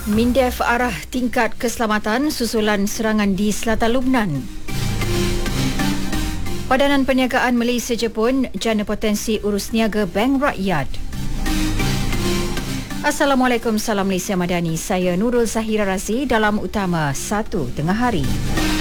Mindef arah tingkat keselamatan susulan serangan di selatan Lubnan. Padanan Perniagaan Malaysia Jepun jana potensi urus niaga Bank Rakyat. Assalamualaikum, salam Malaysia Madani. Saya Nurul Zahira Razi dalam Utama 1 Tengah Hari.